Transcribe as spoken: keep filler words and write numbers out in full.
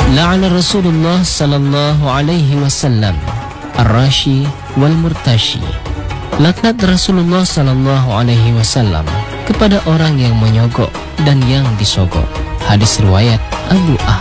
La'ana Rasulullah sallallahu alaihi wasallam ar-rashi wal murtashi. Laknat Rasulullah sallallahu alaihi wasallam kepada orang yang menyogok dan yang disogok. Hadis riwayat Abu Ahmad.